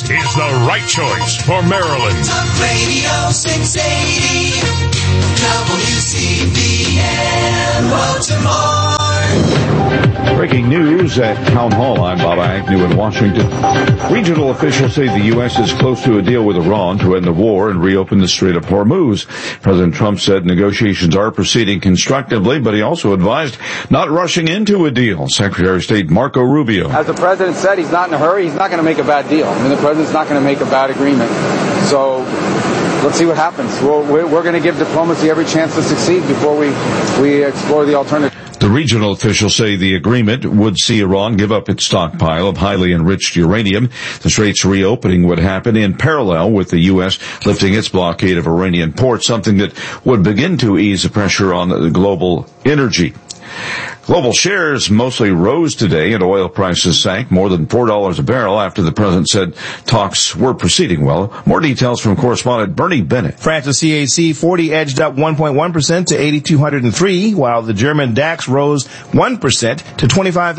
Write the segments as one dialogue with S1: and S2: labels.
S1: is the right choice for Maryland.
S2: Talk Radio 680, WCBN, Baltimore.
S3: Breaking news at Town Hall. I'm Bob Agnew in Washington. Regional officials say the U.S. is close to a deal with Iran to end the war and reopen the Strait of Hormuz. President Trump said negotiations are proceeding constructively, but he also advised not rushing into a deal. Secretary of State Marco Rubio.
S4: As the president said, he's not in a hurry. He's not going to make a bad deal. I mean, the president's not going to make a bad agreement. So let's see what happens. We're going to give diplomacy every chance to succeed before we explore the alternative.
S3: The regional officials say the agreement would see Iran give up its stockpile of highly enriched uranium. The strait's reopening would happen in parallel with the U.S. lifting its blockade of Iranian ports, something that would begin to ease the pressure on the global energy. Global shares mostly rose today, and oil prices sank more than $4 a barrel after the president said talks were proceeding well. More details from correspondent Bernie Bennett.
S5: France's CAC 40 edged up 1.1% to 8,203, while the German DAX rose 1% to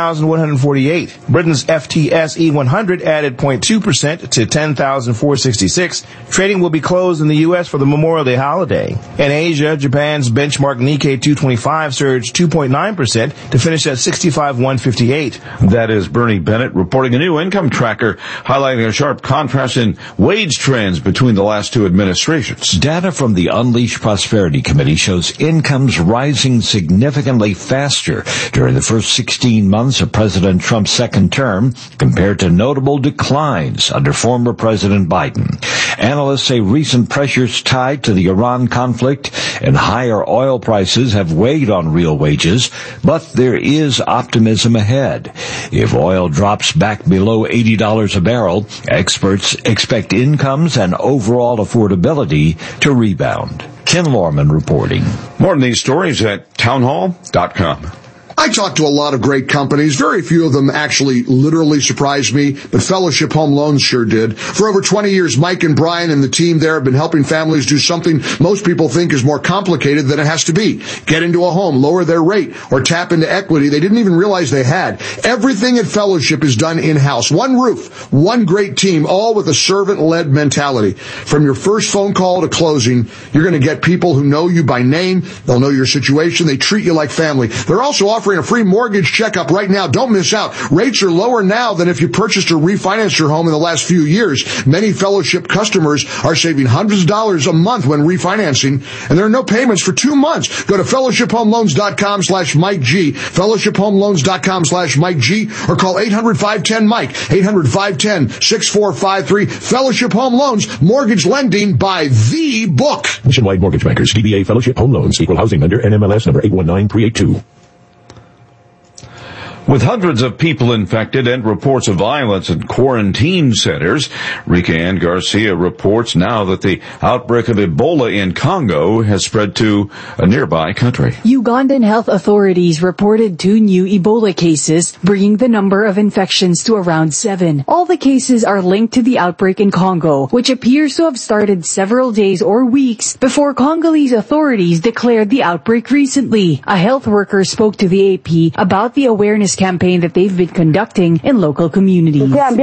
S5: 25,148. Britain's FTSE 100 added 0.2% to 10,466. Trading will be closed in the U.S. for the Memorial Day holiday. In Asia, Japan's benchmark Nikkei 225 surged 2.9%. to finish at 65,158.
S3: That is Bernie Bennett reporting a new income tracker highlighting a sharp contrast in wage trends between the last two administrations.
S6: Data from the Unleash Prosperity Committee shows incomes rising significantly faster during the first 16 months of President Trump's second term compared to notable declines under former President Biden. Analysts say recent pressures tied to the Iran conflict and higher oil prices have weighed on real wages, but there is optimism ahead. If oil drops back below $80 a barrel, experts expect incomes and overall affordability to rebound. Ken Lorman reporting.
S3: More on these stories at townhall.com.
S7: I talked to a lot of great companies. Very few of them actually literally surprised me, but Fellowship Home Loans sure did. For over 20 years, Mike and Brian and the team there have been helping families do something most people think is more complicated than it has to be. Get into a home, lower their rate, or tap into equity they didn't even realize they had. Everything at Fellowship is done in-house. One roof, one great team, all with a servant-led mentality. From your first phone call to closing, you're going to get people who know you by name. They'll know your situation. They treat you like family. They're also offering a free mortgage checkup right now. Don't miss out. Rates are lower now than if you purchased or refinanced your home in the last few years. Many Fellowship customers are saving hundreds of dollars a month when refinancing, and there are no payments for 2 months. Go to fellowshiphomeloans.com/Mike G, fellowshiphomeloans.com/Mike G, or call 800-510-MIKE, 800-510-6453. Fellowship Home Loans, mortgage lending by the book.
S8: Nationwide Mortgage Bankers, DBA Fellowship Home Loans, Equal Housing Lender, NMLS number 819382.
S3: With hundreds of people infected and reports of violence in quarantine centers, Rika Ann Garcia reports now that the outbreak of Ebola in Congo has spread to a nearby country.
S9: Ugandan health authorities reported 2 new Ebola cases, bringing the number of infections to around 7. All the cases are linked to the outbreak in Congo, which appears to have started several days or weeks before Congolese authorities declared the outbreak recently. A health worker spoke to the AP about the awareness campaign that they've been conducting in local communities. We've come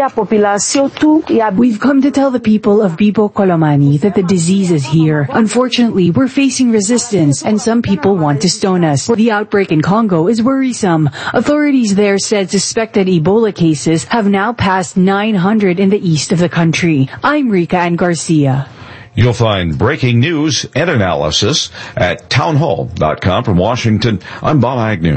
S9: to tell the people of Bibo Kolomani that the disease is here. Unfortunately, we're facing resistance and some people want to stone us. The outbreak in Congo is worrisome. Authorities there said suspected Ebola cases have now passed 900 in the east of the country. I'm Rika Ann Garcia.
S3: You'll find breaking news and analysis at townhall.com. From Washington, I'm Bob Agnew.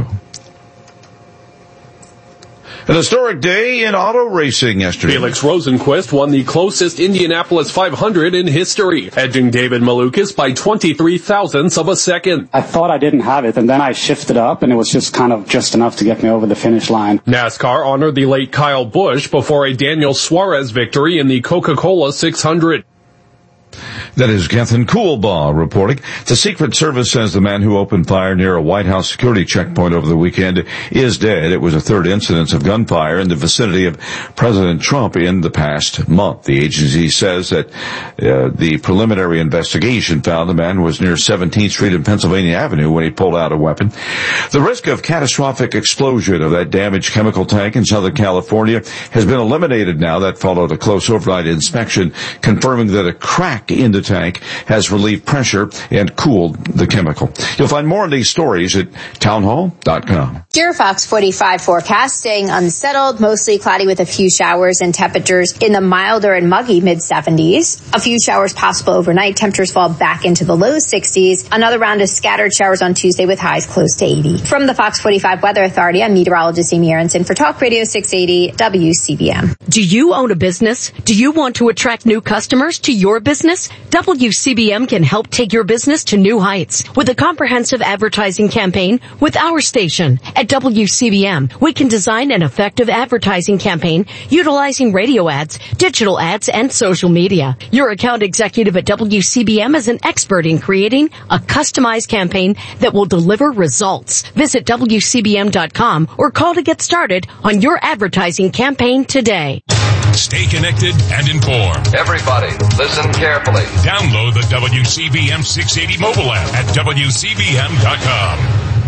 S3: An historic day in auto racing yesterday.
S10: Felix Rosenquist won the closest Indianapolis 500 in history, edging David Malukas by 23 thousandths of a second.
S11: I thought I didn't have it, and then I shifted up, and it was just enough to get me over the finish line.
S10: NASCAR honored the late Kyle Busch before a Daniel Suarez victory in the Coca-Cola 600.
S3: That is Gethin Coolbaugh reporting. The Secret Service says the man who opened fire near a White House security checkpoint over the weekend is dead. It was a third incidence of gunfire in the vicinity of President Trump in the past month. The agency says that the preliminary investigation found the man was near 17th Street and Pennsylvania Avenue when he pulled out a weapon. The risk of catastrophic explosion of that damaged chemical tank in Southern California has been eliminated now. That followed a close overnight inspection confirming that a crack in the tank has relieved pressure and cooled the chemical. You'll find more on these stories at townhall.com.
S12: Your Fox 45 forecast staying unsettled, mostly cloudy with a few showers and temperatures in the milder and muggy mid-70s. A few showers possible overnight. Temperatures fall back into the low 60s. Another round of scattered showers on Tuesday with highs close to 80. From the Fox 45 Weather Authority, I'm meteorologist Amy Aronson for Talk Radio 680 WCBM.
S13: Do you own a business? Do you want to attract new customers to your business? WCBM can help take your business to new heights with a comprehensive advertising campaign with our station. At WCBM, we can design an effective advertising campaign utilizing radio ads, digital ads, and social media. Your account executive at WCBM is an expert in creating a customized campaign that will deliver results. Visit WCBM.com or call to get started on your advertising campaign today.
S1: Stay connected and informed.
S14: Everybody, listen carefully.
S1: Download the WCBM 680 mobile app at WCBM.com.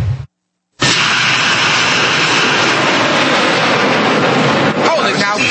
S15: Hold it now.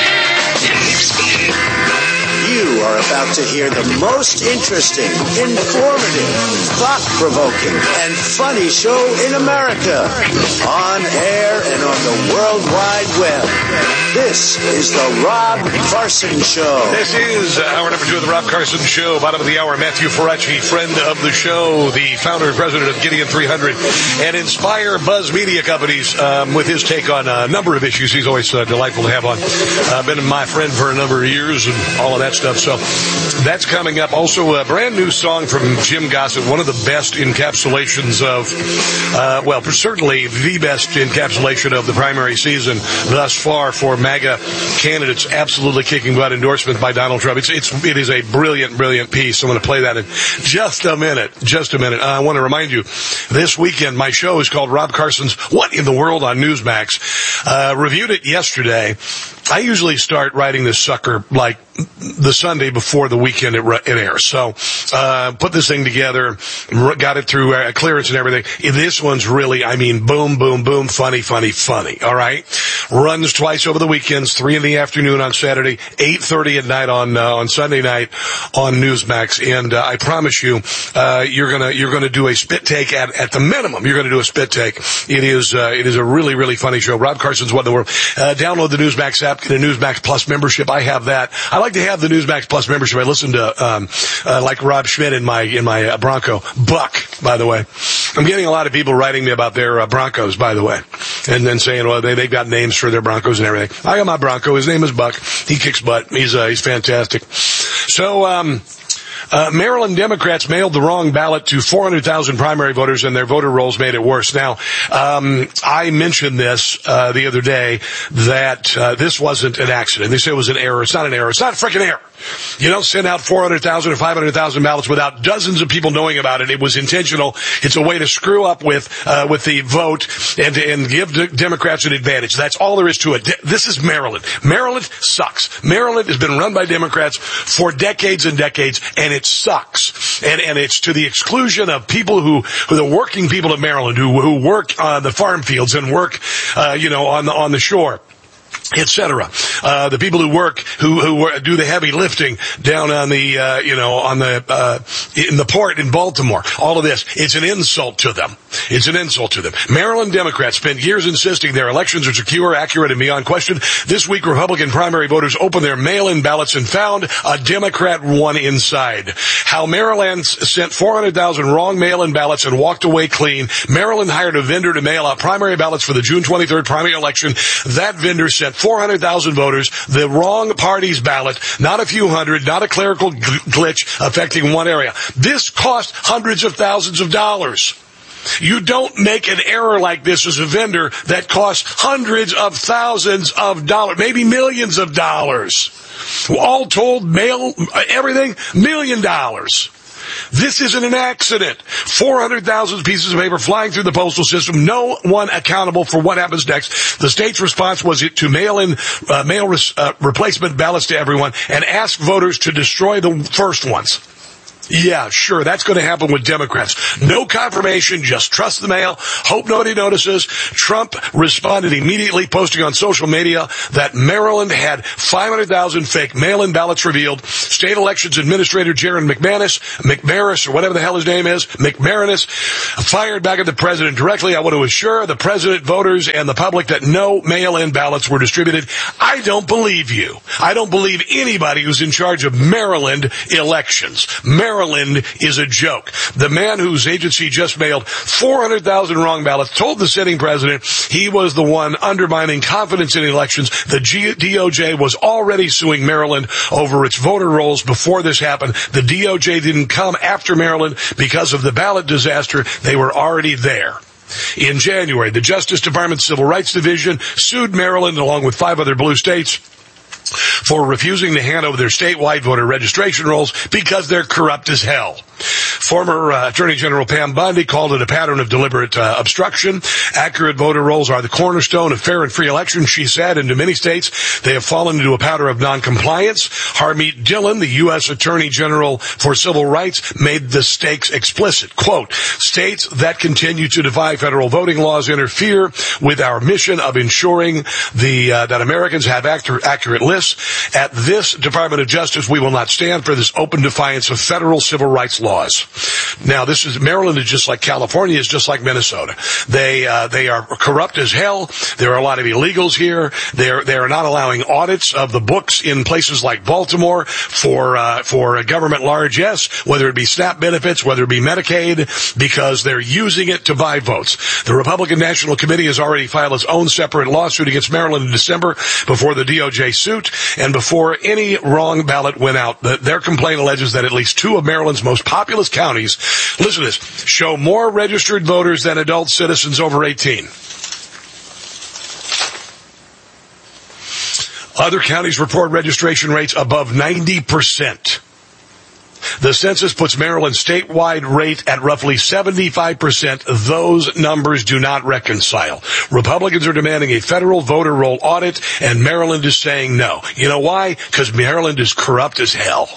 S15: You are about to hear the most interesting, informative, thought-provoking, and funny show in America. On air and on the World Wide Web. This is the Rob Carson Show.
S16: This is hour number 2 of the Rob Carson Show. Bottom of the hour, Matthew Ferracci, friend of the show, the founder and president of Gideon 300, and Inspire Buzz Media Companies, with his take on a number of issues. He's always delightful to have on. Been my friend for a number of years and all of that stuff. So that's coming up. Also, a brand new song from Jim Gossett, one of the best encapsulations of, certainly the best encapsulation of the primary season thus far for MAGA candidates. Absolutely kicking butt endorsement by Donald Trump. It is a brilliant piece. I'm going to play that in just a minute. I want to remind you, this weekend my show is called Rob Carson's What in the World on Newsmax. Reviewed it yesterday. I usually start writing this sucker like the Sunday before the weekend it airs. So, put this thing together, got it through clearance and everything. This one's really, boom, funny. All right. Runs twice over the weekends, 3 in the afternoon on Saturday, 8:30 at night on Sunday night on Newsmax. And, I promise you, you're gonna do a spit take at the minimum. You're gonna do a spit take. It is a really funny show. Rob Carson's What in the World. Download the Newsmax app, get a Newsmax Plus membership. I have that. I like to have the Newsmax Plus membership. I listen to, like Rob Schmidt in my Bronco. Buck, by the way. I'm getting a lot of people writing me about their Broncos, by the way. And then saying, well, they've got names for their Broncos and everything. I got my Bronco. His name is Buck. He kicks butt. He's fantastic. So, Maryland Democrats mailed the wrong ballot to 400,000 primary voters, and their voter rolls made it worse. Now, I mentioned this the other day that this wasn't an accident. They say it was an error. It's not an error. It's not a freaking error. You don't send out 400,000 or 500,000 ballots without dozens of people knowing about it. It was intentional. It's a way to screw up with the vote and give Democrats an advantage. That's all there is to it. This is Maryland. Maryland sucks. Maryland has been run by Democrats for decades and decades, and it sucks. And it's to the exclusion of people who the working people of Maryland who work on the farm fields and work, on the shore, etc. The people who work, who do the heavy lifting down on the, in the port in Baltimore. All of this. It's an insult to them. Maryland Democrats spent years insisting their elections are secure, accurate, and beyond question. This week, Republican primary voters opened their mail-in ballots and found a Democrat one inside. How Maryland sent 400,000 wrong mail-in ballots and walked away clean. Maryland hired a vendor to mail out primary ballots for the June 23rd primary election. That vendor sent 400,000 voters the wrong party's ballot, not a few hundred, not a clerical glitch affecting one area. This cost hundreds of thousands of dollars. You don't make an error like this as a vendor that costs hundreds of thousands of dollars, maybe millions of dollars. All told, mail, everything, $1 million. This isn't an accident. 400,000 pieces of paper flying through the postal system. No one accountable for what happens next. The state's response was to mail replacement ballots to everyone and ask voters to destroy the first ones. Yeah, sure. That's going to happen with Democrats. No confirmation. Just trust the mail. Hope nobody notices. Trump responded immediately, posting on social media that Maryland had 500,000 fake mail-in ballots revealed. State Elections Administrator Jaron McManus, or whatever the hell his name is, McManus, fired back at the president directly. I want to assure the president, voters, and the public that no mail-in ballots were distributed. I don't believe you. I don't believe anybody who's in charge of Maryland elections. Maryland is a joke. The man whose agency just mailed 400,000 wrong ballots told the sitting president he was the one undermining confidence in elections. The DOJ was already suing Maryland over its voter rolls before this happened. The DOJ didn't come after Maryland because of the ballot disaster. They were already there. In January, the Justice Department Civil Rights Division sued Maryland along with 5 other blue states for refusing to hand over their statewide voter registration rolls because they're corrupt as hell. Former Attorney General Pam Bondi called it a pattern of deliberate obstruction. Accurate voter rolls are the cornerstone of fair and free elections, she said. And in many states, they have fallen into a pattern of noncompliance. Harmeet Dillon, the U.S. Attorney General for Civil Rights, made the stakes explicit. Quote, states that continue to defy federal voting laws interfere with our mission of ensuring that Americans have accurate lists. At this Department of Justice, we will not stand for this open defiance of federal civil rights laws. Now, Maryland is just like California, is just like Minnesota. They are corrupt as hell. There are a lot of illegals here. They are not allowing audits of the books in places like Baltimore for a government largesse, whether it be SNAP benefits, whether it be Medicaid, because they're using it to buy votes. The Republican National Committee has already filed its own separate lawsuit against Maryland in December before the DOJ suit and before any wrong ballot went out. Their complaint alleges that at least 2 of Maryland's most populous counties, listen to this, show more registered voters than adult citizens over 18. Other counties report registration rates above 90%. The census puts Maryland's statewide rate at roughly 75%. Those numbers do not reconcile. Republicans are demanding a federal voter roll audit, and Maryland is saying no. You know why? Because Maryland is corrupt as hell.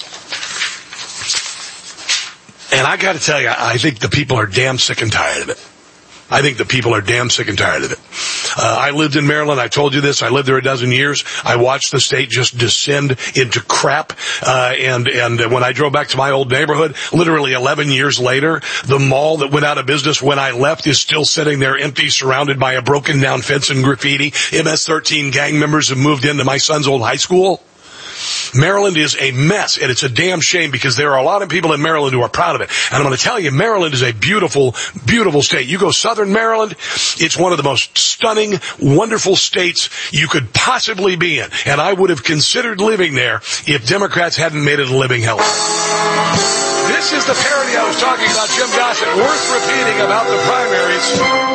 S16: And I got to tell you, I think the people are damn sick and tired of it. I think the people are damn sick and tired of it. I lived in Maryland. I told you this. I lived there a dozen years. I watched the state just descend into crap. And when I drove back to my old neighborhood, literally 11 years later, the mall that went out of business when I left is still sitting there empty, surrounded by a broken down fence and graffiti. MS-13 gang members have moved into my son's old high school. Maryland is a mess, and it's a damn shame because there are a lot of people in Maryland who are proud of it. And I'm going to tell you, Maryland is a beautiful, beautiful state. You go southern Maryland, it's one of the most stunning, wonderful states you could possibly be in. And I would have considered living there if Democrats hadn't made it a living hell. This is the parody I was talking about, Jim Gossett, worth repeating about the primaries.